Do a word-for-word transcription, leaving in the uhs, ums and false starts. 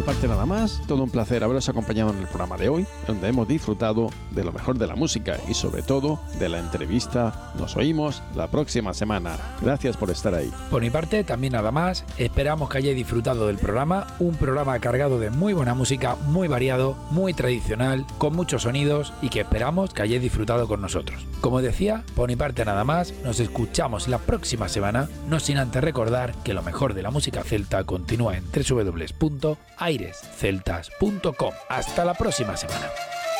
mi parte nada más, todo un placer haberos acompañado en el programa de hoy, donde hemos disfrutado de lo mejor de la música y sobre todo de la entrevista. Nos oímos la próxima semana. Gracias por estar ahí. Por mi parte, también nada más, esperamos que hayáis disfrutado del programa, un programa cargado de muy buena música, muy variado, muy tradicional, con muchos sonidos y que esperamos que hayáis disfrutado con nosotros. Como decía, por mi parte nada más, nos escuchamos la próxima semana, no sin antes recordar que lo mejor de la música celta continúa en doble u doble u doble u punto aires celtas punto com. Hasta la próxima semana.